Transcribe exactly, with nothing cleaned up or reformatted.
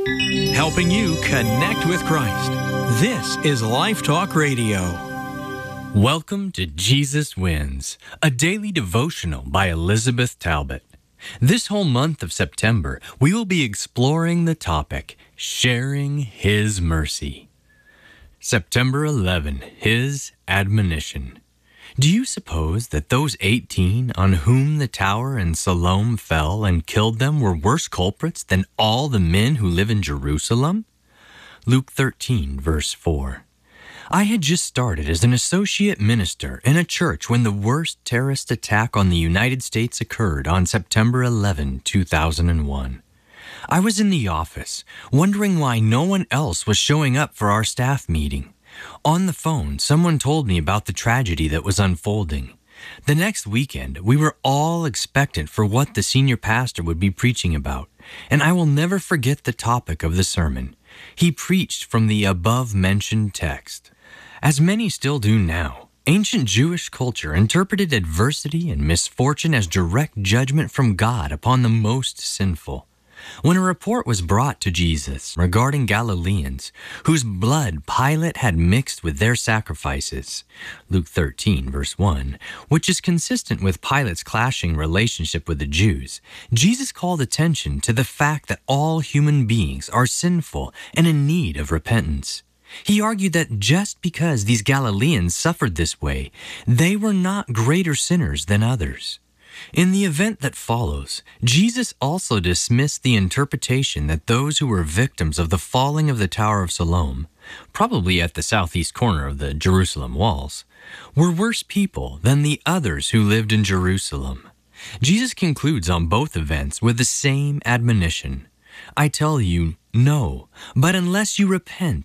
helping you connect with Christ. This is Life Talk Radio. Welcome to Jesus Wins, a daily devotional by Elizabeth Talbot. This whole month of September, we will be exploring the topic, sharing His mercy. September eleventh, His admonition. Do you suppose that those eighteen on whom the tower in Siloam fell and killed them were worse culprits than all the men who live in Jerusalem? Luke thirteen, verse four. I had just started as an associate minister in a church when the worst terrorist attack on the United States occurred on September eleventh, two thousand one. I was in the office, wondering why no one else was showing up for our staff meeting. On the phone, someone told me about the tragedy that was unfolding. The next weekend, we were all expectant for what the senior pastor would be preaching about, and I will never forget the topic of the sermon. He preached from the above-mentioned text. As many still do now, ancient Jewish culture interpreted adversity and misfortune as direct judgment from God upon the most sinful. When a report was brought to Jesus regarding Galileans, whose blood Pilate had mixed with their sacrifices, Luke thirteen, verse one, which is consistent with Pilate's clashing relationship with the Jews, Jesus called attention to the fact that all human beings are sinful and in need of repentance. He argued that just because these Galileans suffered this way, they were not greater sinners than others. In the event that follows, Jesus also dismissed the interpretation that those who were victims of the falling of the Tower of Siloam, probably at the southeast corner of the Jerusalem walls, were worse people than the others who lived in Jerusalem. Jesus concludes on both events with the same admonition. I tell you, no, but unless you repent,